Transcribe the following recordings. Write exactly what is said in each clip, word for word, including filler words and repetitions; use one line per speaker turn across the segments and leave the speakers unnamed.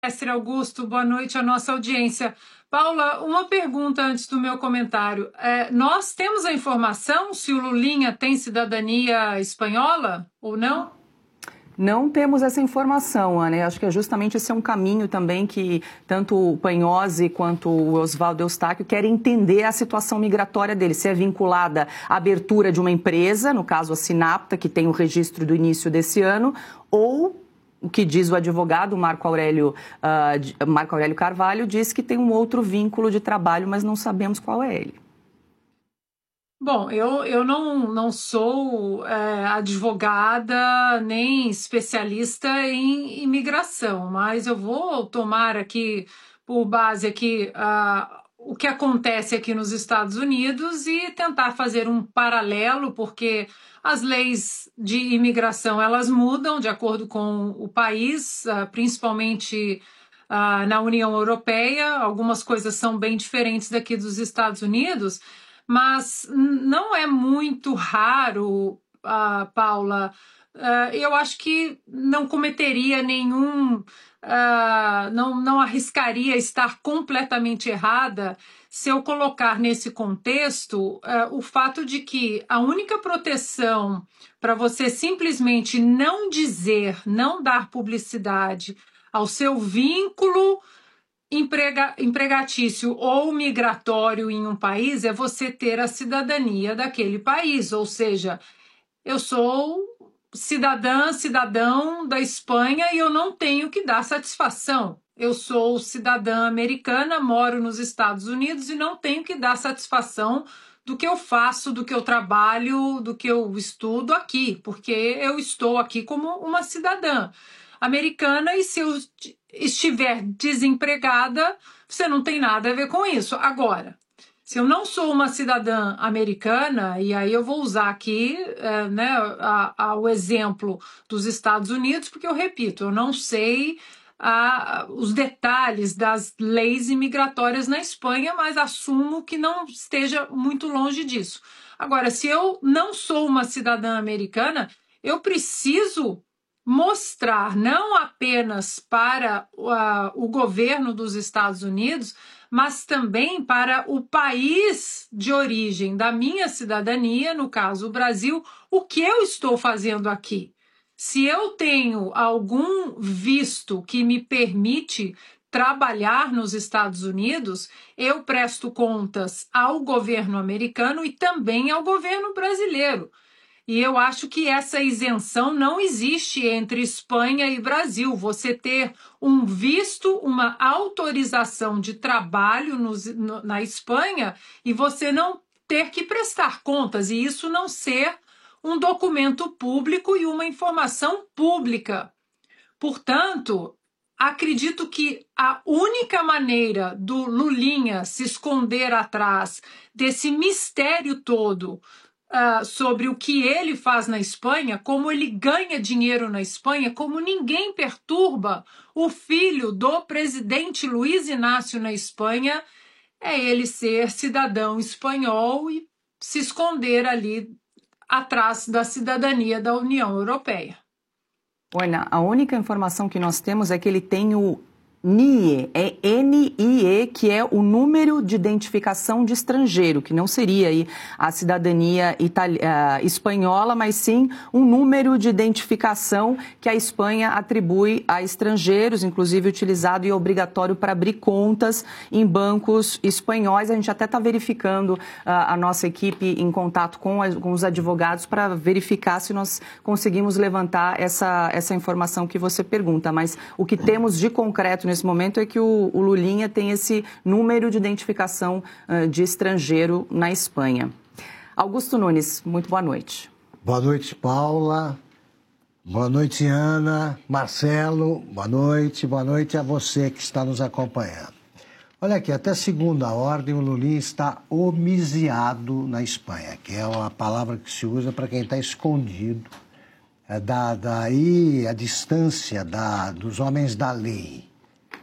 Mestre Augusto, boa noite à nossa audiência. Paula, uma pergunta antes do meu comentário. É, nós temos a informação se o Lulinha tem cidadania espanhola ou não?
Não temos essa informação, Ana. Eu acho que é justamente esse é um caminho também que tanto o Panhosi quanto o Oswaldo Eustáquio querem entender a situação migratória dele, se é vinculada à abertura de uma empresa, no caso a Sinapta, que tem o registro do início desse ano, ou o que diz o advogado Marco Aurélio, uh, Marco Aurélio Carvalho, diz que tem um outro vínculo de trabalho, mas não sabemos qual é ele.
Bom, eu, eu não, não sou é, advogada nem especialista em imigração, mas eu vou tomar aqui por base aqui uh, o que acontece aqui nos Estados Unidos e tentar fazer um paralelo, porque as leis de imigração elas mudam de acordo com o país, uh, principalmente uh, na União Europeia. Algumas coisas são bem diferentes daqui dos Estados Unidos. Mas não é muito raro, uh, Paula, uh, eu acho que não cometeria nenhum, uh, não, não arriscaria estar completamente errada se eu colocar nesse contexto uh, o fato de que a única proteção para você simplesmente não dizer, não dar publicidade ao seu vínculo Emprega, empregatício ou migratório em um país é você ter a cidadania daquele país, ou seja, eu sou cidadã, cidadão da Espanha e eu não tenho que dar satisfação. Eu sou cidadã americana, moro nos Estados Unidos e não tenho que dar satisfação do que eu faço, do que eu trabalho, do que eu estudo aqui, porque eu estou aqui como uma cidadã americana e se eu estiver desempregada, você não tem nada a ver com isso. Agora, se eu não sou uma cidadã americana, e aí eu vou usar aqui é, né, a, a, o exemplo dos Estados Unidos, porque eu repito, eu não sei a, os detalhes das leis imigratórias na Espanha, mas assumo que não esteja muito longe disso. Agora, se eu não sou uma cidadã americana, eu preciso mostrar não apenas para uh, o governo dos Estados Unidos, mas também para o país de origem da minha cidadania, no caso o Brasil, o que eu estou fazendo aqui. Se eu tenho algum visto que me permite trabalhar nos Estados Unidos, eu presto contas ao governo americano e também ao governo brasileiro. E eu acho que essa isenção não existe entre Espanha e Brasil. Você ter um visto, uma autorização de trabalho no, no, na Espanha e você não ter que prestar contas, e isso não ser um documento público e uma informação pública. Portanto, acredito que a única maneira do Lulinha se esconder atrás desse mistério todo Uh, sobre o que ele faz na Espanha, como ele ganha dinheiro na Espanha, como ninguém perturba o filho do presidente Luiz Inácio na Espanha, é ele ser cidadão espanhol e se esconder ali atrás da cidadania da União Europeia.
Olha, a única informação que nós temos é que ele tem o N I E, é N I E, que é o número de identificação de estrangeiro, que não seria aí a cidadania itali- uh, espanhola, mas sim um número de identificação que a Espanha atribui a estrangeiros, inclusive utilizado e obrigatório para abrir contas em bancos espanhóis. A gente até está verificando, uh, a nossa equipe em contato com, a, com os advogados para verificar se nós conseguimos levantar essa, essa informação que você pergunta, mas o que temos de concreto nesse momento é que o, o Lulinha tem esse número de identificação uh, de estrangeiro na Espanha. Augusto Nunes, muito boa noite.
Boa noite, Paula. Boa noite, Ana. Marcelo, boa noite. Boa noite a você que está nos acompanhando. Olha aqui, até segunda ordem, o Lulinha está homiziado na Espanha, que é uma palavra que se usa para quem está escondido, é da, daí a distância da, dos homens da lei.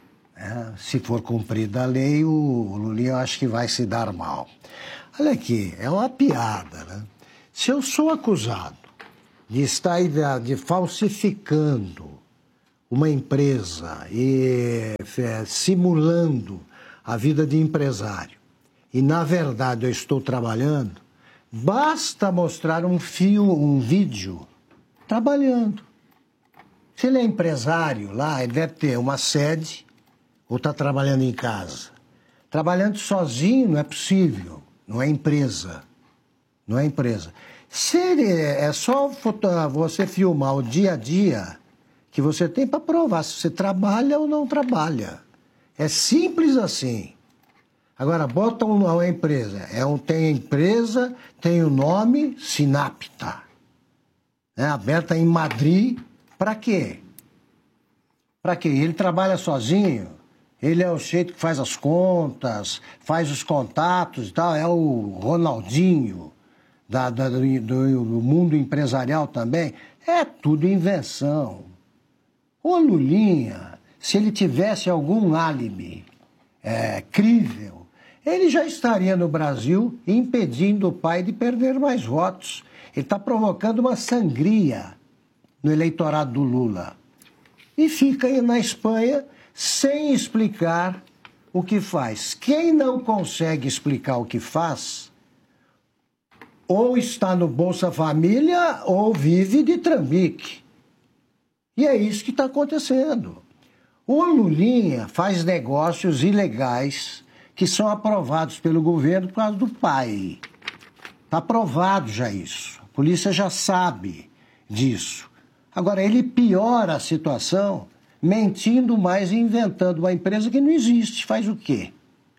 É, se for cumprida a lei, o, o Lulinha eu acho que vai se dar mal. Olha aqui, é uma piada, né? Se eu sou acusado de estar de falsificando uma empresa e é, simulando a vida de empresário, e na verdade eu estou trabalhando, basta mostrar um fio, um vídeo, trabalhando. Se ele é empresário lá, ele deve ter uma sede ou está trabalhando em casa. Trabalhando sozinho não é possível, não é empresa. Não é empresa. Se ele, é só você filmar o dia a dia que você tem para provar se você trabalha ou não trabalha. É simples assim. Agora, bota uma empresa. É um, tem a empresa, tem o nome Sinapta. É aberta em Madrid. Para quê? Para quê? Ele trabalha sozinho. Ele é o jeito que faz as contas, faz os contatos e tal. É o Ronaldinho da, da, do, do mundo empresarial também. É tudo invenção. O Lulinha, se ele tivesse algum álibi é, crível, ele já estaria no Brasil impedindo o pai de perder mais votos. Ele está provocando uma sangria no eleitorado do Lula. E fica aí na Espanha sem explicar o que faz. Quem não consegue explicar o que faz, ou está no Bolsa Família ou vive de trambique. E é isso que está acontecendo. O Lulinha faz negócios ilegais que são aprovados pelo governo por causa do pai. Está aprovado já isso. A polícia já sabe disso. Agora, ele piora a situação mentindo mais e inventando uma empresa que não existe. Faz o quê?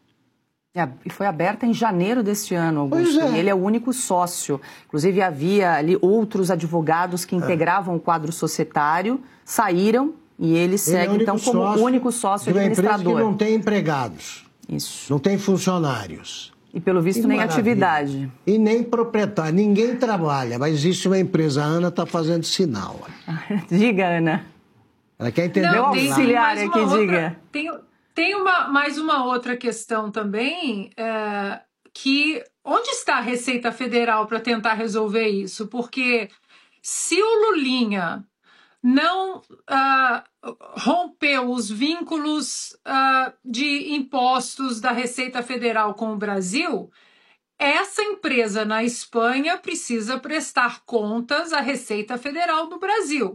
E foi aberta em janeiro deste ano, Augusto.
Pois é.
E ele é o único sócio. Inclusive, havia ali outros advogados que integravam é. o quadro societário, saíram e ele segue, ele é então, como o único sócio
de uma
administrador.
Empresa que não tem empregados.
Isso.
Não tem funcionários.
E, pelo visto,
que
nem
maravilha.
atividade.
E nem proprietário. Ninguém trabalha, mas existe uma empresa, a Ana está fazendo sinal.
Diga, Ana.
Ela quer entender
Meu
o
auxiliar aqui,
outra,
diga.
Tem, tem uma, mais uma outra questão também, é, que onde está a Receita Federal para tentar resolver isso? Porque se o Lulinha não uh, rompeu os vínculos uh, de impostos da Receita Federal com o Brasil, essa empresa na Espanha precisa prestar contas à Receita Federal do Brasil.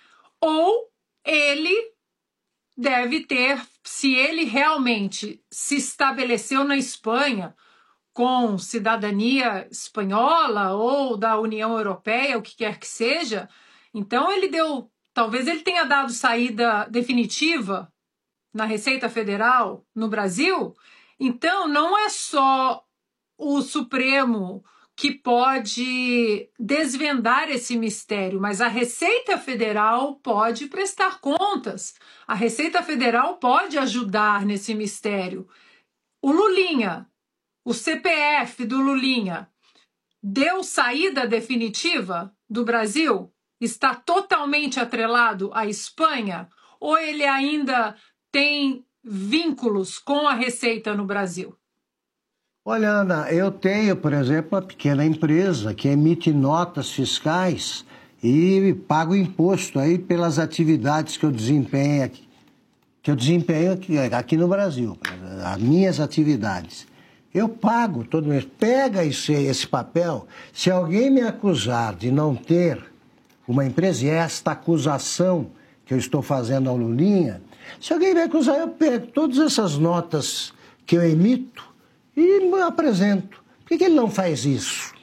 Ou ele deve ter, se ele realmente se estabeleceu na Espanha com cidadania espanhola ou da União Europeia, o que quer que seja, então ele deu, talvez ele tenha dado saída definitiva na Receita Federal no Brasil. Então não é só o Supremo que pode desvendar esse mistério, mas a Receita Federal pode prestar contas. A Receita Federal pode ajudar nesse mistério. O Lulinha, o C P F do Lulinha, deu saída definitiva do Brasil? Está totalmente atrelado à Espanha? Ou ele ainda tem vínculos com a Receita no Brasil?
Olha, Ana, eu tenho, por exemplo, uma pequena empresa que emite notas fiscais e pago imposto aí pelas atividades que eu desempenho aqui, que eu desempenho aqui, aqui no Brasil, as minhas atividades. Eu pago todo mês. Pega esse, esse papel. Se alguém me acusar de não ter uma empresa, e esta acusação que eu estou fazendo ao Lulinha, se alguém me acusar, eu pego todas essas notas que eu emito e me apresento. Por que, que ele não faz isso?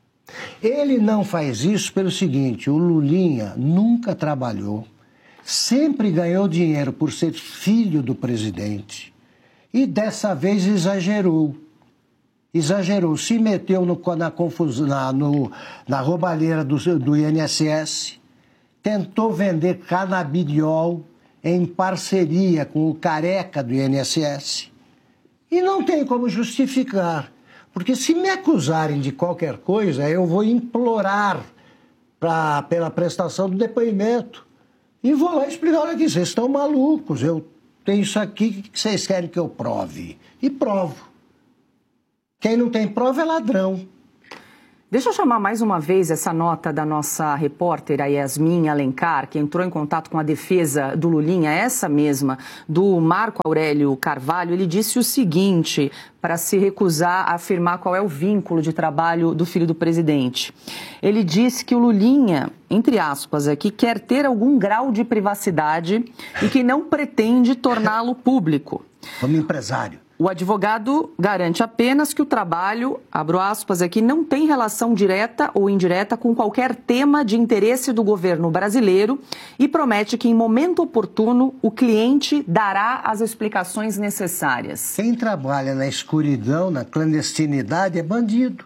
Ele não faz isso pelo seguinte: o Lulinha nunca trabalhou, sempre ganhou dinheiro por ser filho do presidente e dessa vez exagerou. Exagerou, se meteu no, na confusão, na, no, na roubalheira do, do I N S S, tentou vender canabidiol em parceria com o careca do I N S S. E não tem como justificar, porque se me acusarem de qualquer coisa, eu vou implorar pra, pela prestação do depoimento. E vou lá explicar: olha aqui, vocês estão malucos, eu tenho isso aqui que vocês querem que eu prove. E provo. Quem não tem prova é ladrão.
Deixa eu chamar mais uma vez essa nota da nossa repórter, a Yasmin Alencar, que entrou em contato com a defesa do Lulinha, essa mesma, do Marco Aurélio Carvalho. Ele disse o seguinte, para se recusar a afirmar qual é o vínculo de trabalho do filho do presidente. Ele disse que o Lulinha, entre aspas aqui, quer ter algum grau de privacidade e que não pretende torná-lo público.
Como empresário.
O advogado garante apenas que o trabalho, abro aspas aqui, não tem relação direta ou indireta com qualquer tema de interesse do governo brasileiro e promete que, em momento oportuno, o cliente dará as explicações necessárias.
Quem trabalha na escuridão, na clandestinidade, é bandido.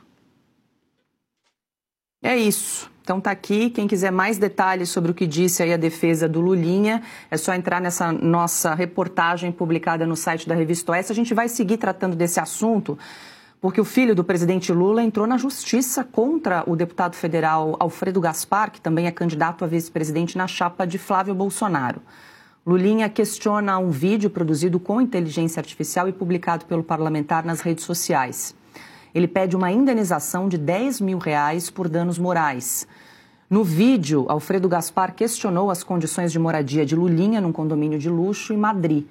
É isso. Então tá aqui, quem quiser mais detalhes sobre o que disse aí a defesa do Lulinha, é só entrar nessa nossa reportagem publicada no site da Revista Oeste. A gente vai seguir tratando desse assunto, porque o filho do presidente Lula entrou na justiça contra o deputado federal Alfredo Gaspar, que também é candidato a vice-presidente na chapa de Flávio Bolsonaro. Lulinha questiona um vídeo produzido com inteligência artificial e publicado pelo parlamentar nas redes sociais. Ele pede uma indenização de dez mil reais por danos morais. No vídeo, Alfredo Gaspar questionou as condições de moradia de Lulinha num condomínio de luxo em Madrid.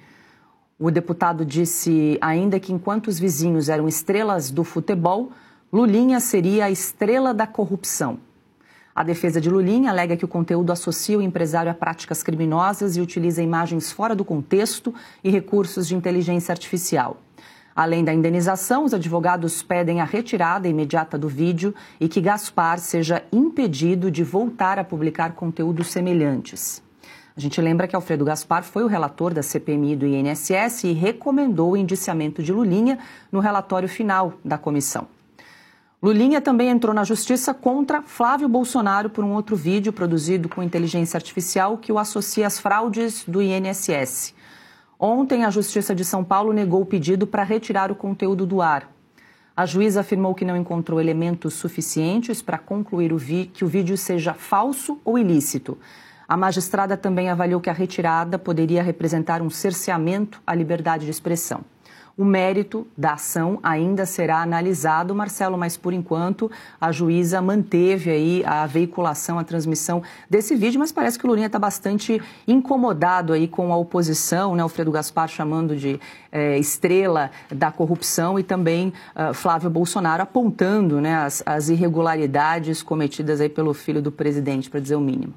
O deputado disse ainda que enquanto os vizinhos eram estrelas do futebol, Lulinha seria a estrela da corrupção. A defesa de Lulinha alega que o conteúdo associa o empresário a práticas criminosas e utiliza imagens fora do contexto e recursos de inteligência artificial. Além da indenização, os advogados pedem a retirada imediata do vídeo e que Gaspar seja impedido de voltar a publicar conteúdos semelhantes. A gente lembra que Alfredo Gaspar foi o relator da C P M I do I N S S e recomendou o indiciamento de Lulinha no relatório final da comissão. Lulinha também entrou na justiça contra Flávio Bolsonaro por um outro vídeo produzido com inteligência artificial que o associa às fraudes do I N S S. Ontem, a Justiça de São Paulo negou o pedido para retirar o conteúdo do ar. A juíza afirmou que não encontrou elementos suficientes para concluir o vi- que o vídeo seja falso ou ilícito. A magistrada também avaliou que a retirada poderia representar um cerceamento à liberdade de expressão. O mérito da ação ainda será analisado, Marcelo, mas por enquanto a juíza manteve aí a veiculação, a transmissão desse vídeo, mas parece que o Lulinha está bastante incomodado aí com a oposição, né? Alfredo Gaspar chamando de é, estrela da corrupção e também uh, Flávio Bolsonaro apontando, né, as, as irregularidades cometidas aí pelo filho do presidente, para dizer o mínimo.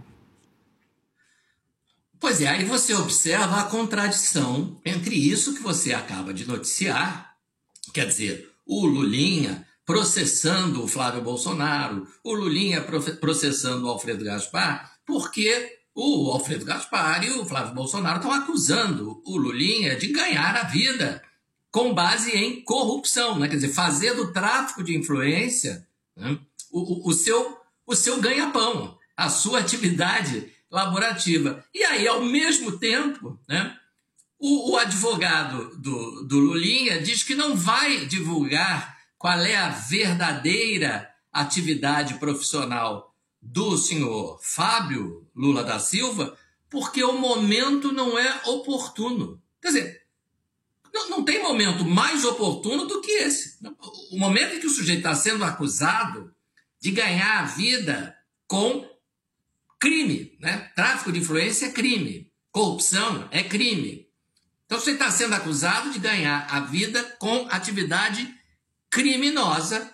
Pois é, aí você observa a contradição entre isso que você acaba de noticiar, quer dizer, o Lulinha processando o Flávio Bolsonaro, o Lulinha processando o Alfredo Gaspar, porque o Alfredo Gaspar e o Flávio Bolsonaro estão acusando o Lulinha de ganhar a vida com base em corrupção, né? Quer dizer, fazer do tráfico de influência, né, o, o, o seu, o seu ganha-pão, a sua atividade laborativa. E aí, ao mesmo tempo, né, o, o advogado do, do Lulinha diz que não vai divulgar qual é a verdadeira atividade profissional do senhor Fábio Lula da Silva, porque o momento não é oportuno. Quer dizer, não, não tem momento mais oportuno do que esse. O momento em que o sujeito está sendo acusado de ganhar a vida com crime, né? Tráfico de influência é crime, corrupção é crime. Então você está sendo acusado de ganhar a vida com atividade criminosa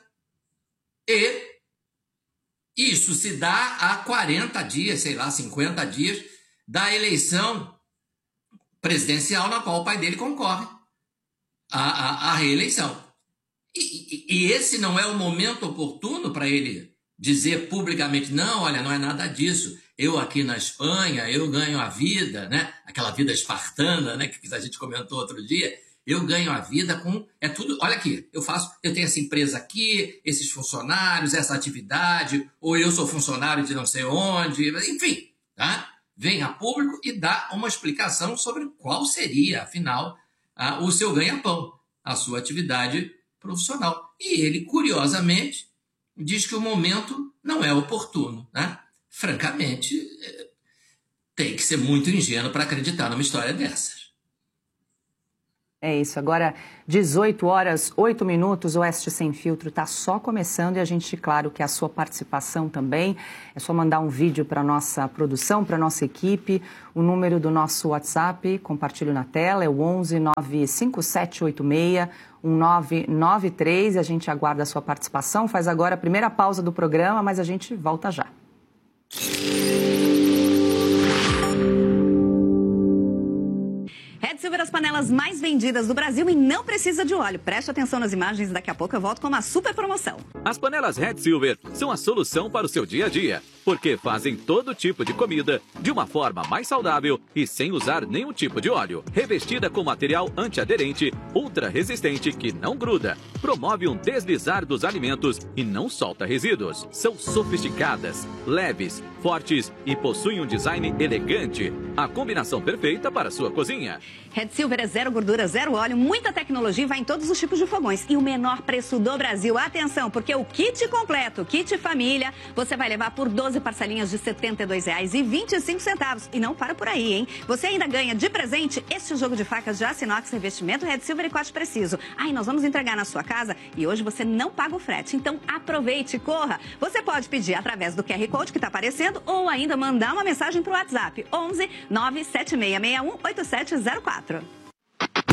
e isso se dá a quarenta dias, sei lá, cinquenta dias da eleição presidencial na qual o pai dele concorre à, à, à reeleição. E, e, e esse não é o momento oportuno para ele dizer publicamente, não, olha, não é nada disso. Eu aqui na Espanha, eu ganho a vida, né? Aquela vida espartana, né? Que a gente comentou outro dia. Eu ganho a vida com... É tudo... Olha aqui, eu faço... Eu tenho essa empresa aqui, esses funcionários, essa atividade, ou eu sou funcionário de não sei onde, enfim, tá? Vem a público e dá uma explicação sobre qual seria, afinal, a, o seu ganha-pão, a sua atividade profissional. E ele, curiosamente, diz que o momento não é oportuno, né? Francamente, tem que ser muito ingênuo para acreditar numa história dessas.
É isso, agora dezoito horas, oito minutos, o Oeste Sem Filtro está só começando e a gente, claro, quer a sua participação também. É só mandar um vídeo para a nossa produção, para a nossa equipe. O número do nosso WhatsApp, compartilho na tela, é o onze nove cinco sete oito seis um nove nove três e a gente aguarda a sua participação. Faz agora a primeira pausa do programa, mas a gente volta já.
Red Silver, as panelas mais vendidas do Brasil e não precisa de óleo. Preste atenção nas imagens, daqui a pouco eu volto com uma super promoção.
As panelas Red Silver são a solução para o seu dia a dia, porque fazem todo tipo de comida de uma forma mais saudável e sem usar nenhum tipo de óleo. Revestida com material antiaderente, ultra resistente que não gruda, promove um deslizar dos alimentos e não solta resíduos. São sofisticadas, leves, fortes e possuem um design elegante. A combinação perfeita para a sua cozinha.
Red Silver é zero gordura, zero óleo, muita tecnologia e vai em todos os tipos de fogões. E o menor preço do Brasil. Atenção, porque o kit completo, kit família, você vai levar por doze parcelinhas de setenta e dois reais e vinte e cinco centavos. E não para por aí, hein? Você ainda ganha de presente este jogo de facas de aço inox, revestimento Red Silver e corte preciso. Aí nós vamos entregar na sua casa e hoje você não paga o frete. Então aproveite e corra. Você pode pedir através do Q R Code que está aparecendo ou ainda mandar uma mensagem para o WhatsApp onze nove sete seis seis um oito sete zero quatro.